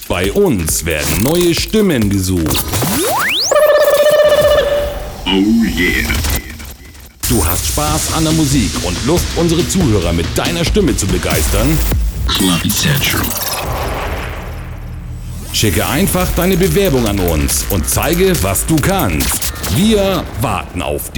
Bei uns werden neue Stimmen gesucht. Oh yeah. Du hast Spaß an der Musik und Lust, unsere Zuhörer mit deiner Stimme zu begeistern? Club Central. Schicke einfach deine Bewerbung an uns und zeige, was du kannst. Wir warten auf dich.